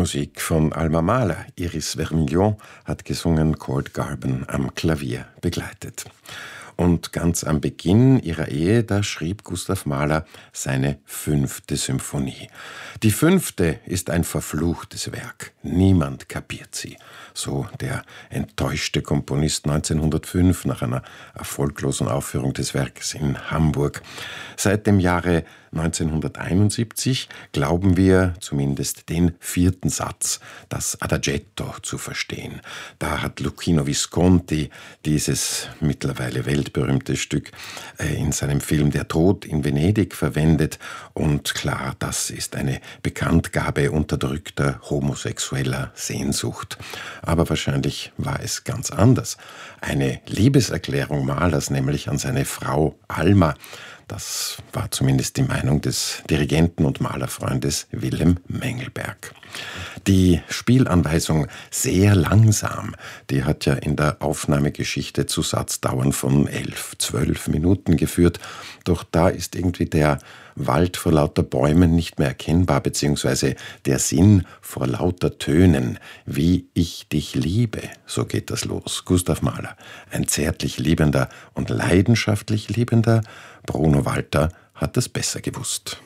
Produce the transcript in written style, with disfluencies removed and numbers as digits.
Musik von Alma Mahler. Iris Vermillon hat gesungen, Colt Garben am Klavier begleitet. Und ganz am Beginn ihrer Ehe, da schrieb Gustav Mahler seine 5. Symphonie. Die 5. ist ein verfluchtes Werk. Niemand kapiert sie. So der enttäuschte Komponist 1905 nach einer erfolglosen Aufführung des Werkes in Hamburg. Seit dem Jahre 1971 glauben wir zumindest den 4. Satz, das Adagietto, zu verstehen. Da hat Luchino Visconti dieses mittlerweile weltberühmte Stück in seinem Film Der Tod in Venedig verwendet. Und klar, das ist eine Bekanntgabe unterdrückter homosexueller Sehnsucht. Aber wahrscheinlich war es ganz anders. Eine Liebeserklärung Mahlers, nämlich an seine Frau Alma. Das war zumindest die Meinung des Dirigenten und Malerfreundes Wilhelm Mengelberg. Die Spielanweisung sehr langsam, die hat ja in der Aufnahmegeschichte zu Satzdauern von 11, 12 Minuten geführt. Doch da ist irgendwie der Wald vor lauter Bäumen nicht mehr erkennbar, beziehungsweise der Sinn vor lauter Tönen. Wie ich dich liebe, so geht das los. Gustav Mahler, ein zärtlich liebender und leidenschaftlich liebender Bruno Walter hat es besser gewusst.